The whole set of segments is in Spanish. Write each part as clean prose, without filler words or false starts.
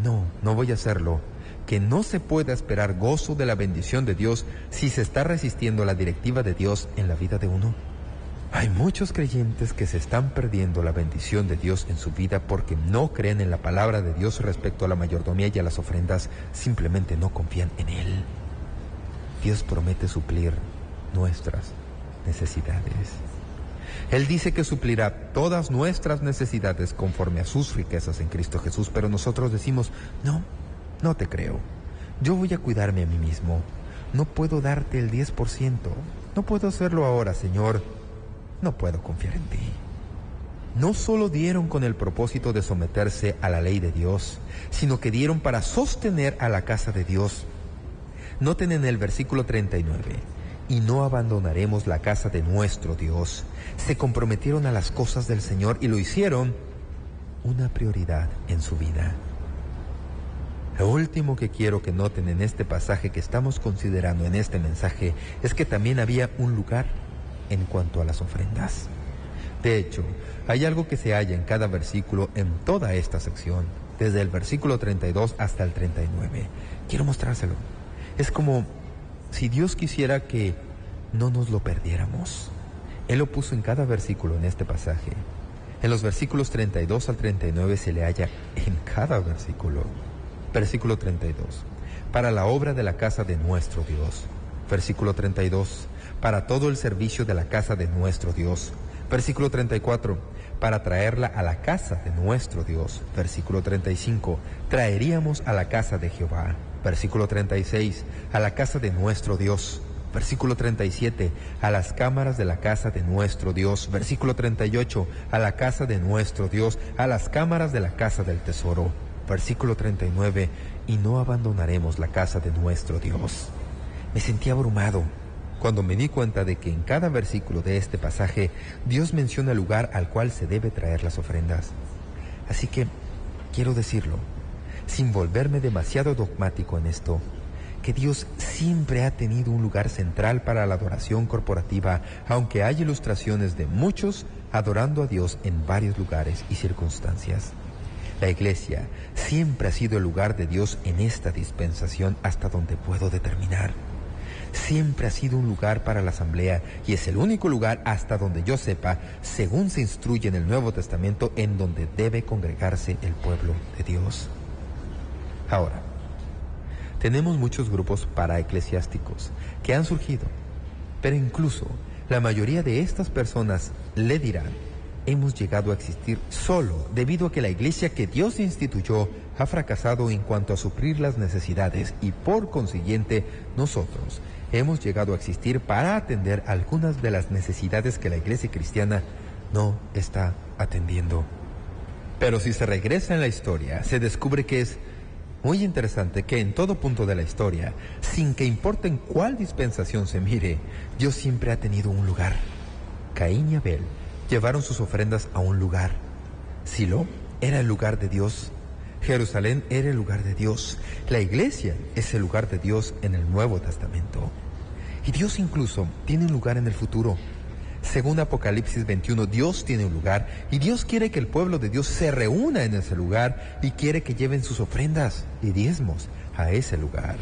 No, no voy a hacerlo. Que no se pueda esperar gozo de la bendición de Dios si se está resistiendo a la directiva de Dios en la vida de uno. Hay muchos creyentes que se están perdiendo la bendición de Dios en su vida porque no creen en la palabra de Dios respecto a la mayordomía y a las ofrendas, simplemente no confían en Él. Dios promete suplir nuestras necesidades. Él dice que suplirá todas nuestras necesidades conforme a sus riquezas en Cristo Jesús, pero nosotros decimos, no te creo. Yo voy a cuidarme a mí mismo. No puedo darte el 10%. No puedo hacerlo ahora, Señor. No puedo confiar en ti. No solo dieron con el propósito de someterse a la ley de Dios, sino que dieron para sostener a la casa de Dios. Noten en el versículo 39, y no abandonaremos la casa de nuestro Dios. Se comprometieron a las cosas del Señor y lo hicieron una prioridad en su vida. Lo último que quiero que noten en este pasaje que estamos considerando en este mensaje es que también había un lugar en cuanto a las ofrendas. De hecho, hay algo que se halla en cada versículo en toda esta sección, desde el versículo 32 hasta el 39. Quiero mostrárselo. Es como si Dios quisiera que no nos lo perdiéramos. Él lo puso en cada versículo en este pasaje. En los versículos 32 al 39 se le halla en cada versículo. Versículo 32. Para la obra de la casa de nuestro Dios. Versículo 32. Para todo el servicio de la casa de nuestro Dios. Versículo 34. Para traerla a la casa de nuestro Dios. Versículo 35. Traeríamos a la casa de Jehová. Versículo 36. A la casa de nuestro Dios. Versículo 37. A las cámaras de la casa de nuestro Dios. Versículo 38. A la casa de nuestro Dios. A las cámaras de la casa del tesoro. Versículo 39. Y no abandonaremos la casa de nuestro Dios. Me sentí abrumado cuando me di cuenta de que en cada versículo de este pasaje Dios menciona el lugar al cual se debe traer las ofrendas. Así que quiero decirlo, sin volverme demasiado dogmático en esto, que Dios siempre ha tenido un lugar central para la adoración corporativa, aunque hay ilustraciones de muchos adorando a Dios en varios lugares y circunstancias. La iglesia siempre ha sido el lugar de Dios en esta dispensación hasta donde puedo determinar. Siempre ha sido un lugar para la asamblea y es el único lugar hasta donde yo sepa, según se instruye en el Nuevo Testamento, en donde debe congregarse el pueblo de Dios. Ahora, tenemos muchos grupos paraeclesiásticos que han surgido, pero incluso la mayoría de estas personas le dirán, hemos llegado a existir solo debido a que la iglesia que Dios instituyó ha fracasado en cuanto a suplir las necesidades y por consiguiente nosotros hemos llegado a existir para atender algunas de las necesidades que la iglesia cristiana no está atendiendo. Pero si se regresa en la historia, se descubre que es muy interesante que en todo punto de la historia, sin que importe en cuál dispensación se mire, Dios siempre ha tenido un lugar. Caín y Abel llevaron sus ofrendas a un lugar. Silo era el lugar de Dios. Jerusalén era el lugar de Dios. La iglesia es el lugar de Dios en el Nuevo Testamento. Y Dios incluso tiene un lugar en el futuro. Según Apocalipsis 21, Dios tiene un lugar y Dios quiere que el pueblo de Dios se reúna en ese lugar y quiere que lleven sus ofrendas y diezmos a ese lugar.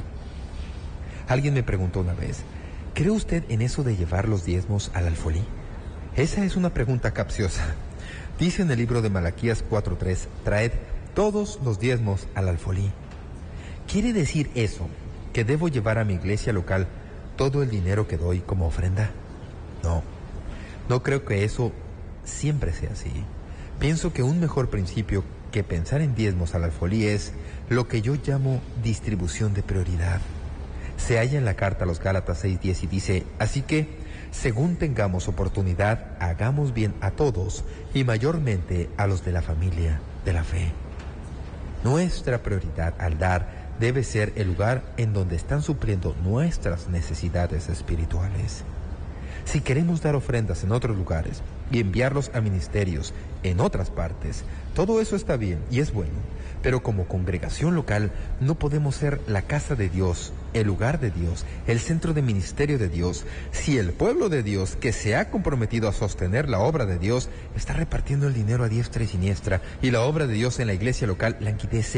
Alguien me preguntó una vez, ¿cree usted en eso de llevar los diezmos al alfolí? Esa es una pregunta capciosa. Dice en el libro de Malaquías 4:3, traed todos los diezmos al alfolí. ¿Quiere decir eso, que debo llevar a mi iglesia local todo el dinero que doy como ofrenda? No creo que eso siempre sea así. Pienso que un mejor principio que pensar en diezmos al alfolí es lo que yo llamo distribución de prioridad. Se halla en la carta a los Gálatas 6:10 y dice, así que, según tengamos oportunidad, hagamos bien a todos y mayormente a los de la familia de la fe. Nuestra prioridad al dar debe ser el lugar en donde están supliendo nuestras necesidades espirituales. Si queremos dar ofrendas en otros lugares y enviarlos a ministerios en otras partes, todo eso está bien y es bueno, pero como congregación local no podemos ser la casa de Dios, el lugar de Dios, el centro de ministerio de Dios, si el pueblo de Dios que se ha comprometido a sostener la obra de Dios está repartiendo el dinero a diestra y siniestra y la obra de Dios en la iglesia local languidece.